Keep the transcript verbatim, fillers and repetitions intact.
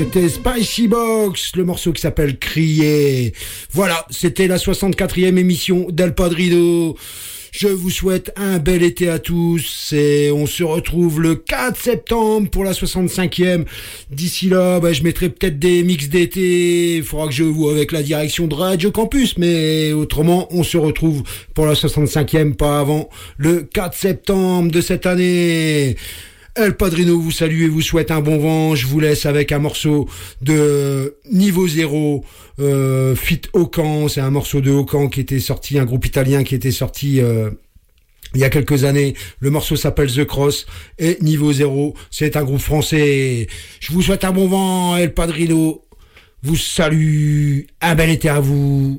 C'était Spicy Box, le morceau qui s'appelle Crier. Voilà, c'était la soixante-quatrième émission d'El Padrino. Je vous souhaite un bel été à tous et on se retrouve le quatre septembre pour la soixante-cinquième. D'ici là, bah, je mettrai peut-être des mix d'été. Il faudra que je vois avec la direction de Radio Campus, mais autrement, on se retrouve pour la soixante-cinquième, pas avant le quatre septembre de cette année. El Padrino vous salue et vous souhaite un bon vent. Je vous laisse avec un morceau de Niveau Zéro, euh, Fit Ocan. C'est un morceau de Ocan qui était sorti, un groupe italien qui était sorti euh, il y a quelques années. Le morceau s'appelle The Cross et Niveau Zéro, c'est un groupe français. Je vous souhaite un bon vent. El Padrino vous salue. Un bel été à vous.